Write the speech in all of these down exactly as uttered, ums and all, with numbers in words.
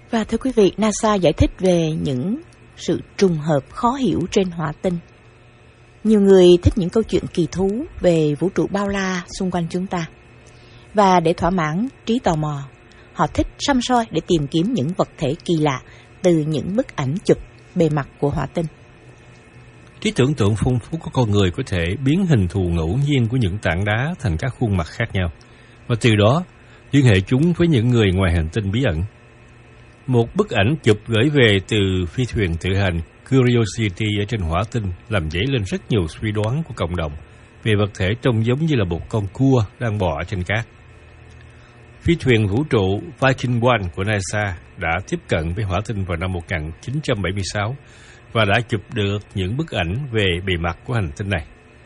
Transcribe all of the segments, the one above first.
Và thưa quý vị, NASA giải thích về những sự trùng hợp khó hiểu trên hỏa tinh. Nhiều người thích những câu chuyện kỳ thú về vũ trụ bao la xung quanh chúng ta. Và để thỏa mãn trí tò mò, họ thích săm soi để tìm kiếm những vật thể kỳ lạ từ những bức ảnh chụp bề mặt của hỏa tinh. Trí tưởng tượng phong phú của con người có thể biến hình thù ngẫu nhiên của những tảng đá thành các khuôn mặt khác nhau, và từ đó liên hệ chúng với những người ngoài hành tinh bí ẩn. Một bức ảnh chụp gửi về từ phi thuyền tự hành Curiosity ở trên hỏa tinh làm dấy lên rất nhiều suy đoán của cộng đồng về vật thể trông giống như là một con cua đang bò trên cát. Phi thuyền vũ trụ Viking một của NASA đã tiếp cận với hỏa tinh vào năm một nghìn chín trăm bảy mươi sáu và đã chụp được những bức ảnh về bề mặt của hành tinh này.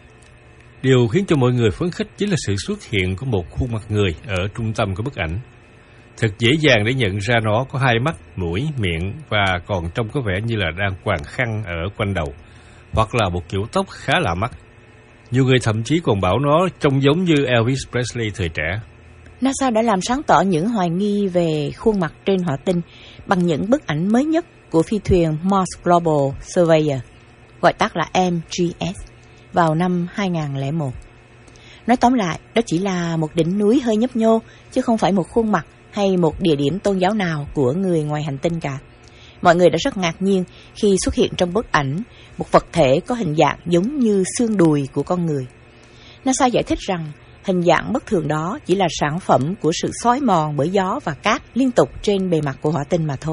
Điều khiến cho mọi người phấn khích chính là sự xuất hiện của một khuôn mặt người ở trung tâm của bức ảnh. Thật dễ dàng để nhận ra nó có hai mắt, mũi, miệng và còn trông có vẻ như là đang quàng khăn ở quanh đầu, hoặc là một kiểu tóc khá lạ mắt. Nhiều người thậm chí còn bảo nó trông giống như Elvis Presley thời trẻ. NASA đã làm sáng tỏ những hoài nghi về khuôn mặt trên hỏa tinh bằng những bức ảnh mới nhất của phi thuyền Mars Global Surveyor, gọi tắt là em giê ét, vào năm hai nghìn không trăm lẻ một. Nói tóm lại, đó chỉ là một đỉnh núi hơi nhấp nhô, chứ không phải một khuôn mặt hay một địa điểm tôn giáo nào của người ngoài hành tinh cả. Mọi người đã rất ngạc nhiên khi xuất hiện trong bức ảnh một vật thể có hình dạng giống như xương đùi của con người. NASA giải thích rằng hình dạng bất thường đó chỉ là sản phẩm của sự xói mòn bởi gió và cát liên tục trên bề mặt của hỏa tinh mà thôi.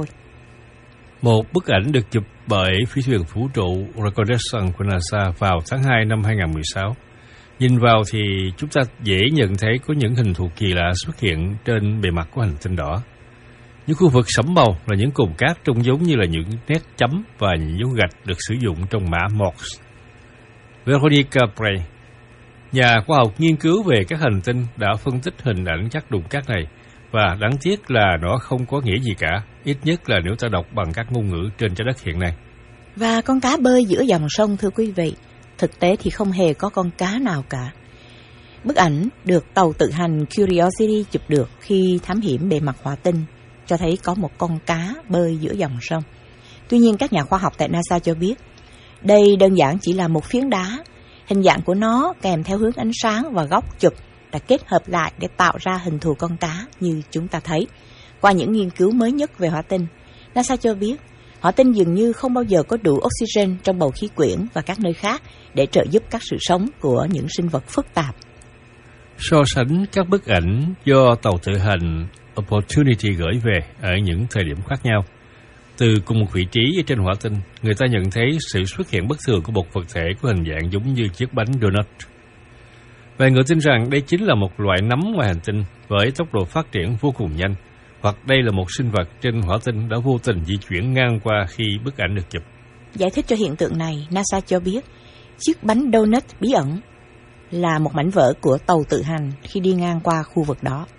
Một bức ảnh được chụp bởi phi thuyền vũ trụ Recognition của NASA vào tháng hai năm hai nghìn không trăm mười sáu. Nhìn vào thì chúng ta dễ nhận thấy có những hình thù kỳ lạ xuất hiện trên bề mặt của hành tinh đỏ. Những khu vực sẫm màu là những cồn cát trông giống như là những nét chấm và những dấu gạch được sử dụng trong mã Morse. Veronica Bray, nhà khoa học nghiên cứu về các hành tinh, đã phân tích hình ảnh các đụng cát này, và đáng tiếc là nó không có nghĩa gì cả, ít nhất là nếu ta đọc bằng các ngôn ngữ trên trái đất hiện nay. Và con cá bơi giữa dòng sông, thưa quý vị, thực tế thì không hề có con cá nào cả. Bức ảnh được tàu tự hành Curiosity chụp được khi thám hiểm bề mặt hỏa tinh cho thấy có một con cá bơi giữa dòng sông. Tuy nhiên, các nhà khoa học tại NASA cho biết đây đơn giản chỉ là một phiến đá. Hình dạng của nó kèm theo hướng ánh sáng và góc chụp đã kết hợp lại để tạo ra hình thù con cá như chúng ta thấy. Qua những nghiên cứu mới nhất về hỏa tinh, NASA cho biết hỏa tinh dường như không bao giờ có đủ oxygen trong bầu khí quyển và các nơi khác để trợ giúp các sự sống của những sinh vật phức tạp. So sánh các bức ảnh do tàu tự hành Opportunity gửi về ở những thời điểm khác nhau, từ cùng một vị trí ở trên hỏa tinh, người ta nhận thấy sự xuất hiện bất thường của một vật thể có hình dạng giống như chiếc bánh donut. Vài người tin rằng đây chính là một loại nấm ngoài hành tinh với tốc độ phát triển vô cùng nhanh, hoặc đây là một sinh vật trên hỏa tinh đã vô tình di chuyển ngang qua khi bức ảnh được chụp. Giải thích cho hiện tượng này, NASA cho biết chiếc bánh donut bí ẩn là một mảnh vỡ của tàu tự hành khi đi ngang qua khu vực đó.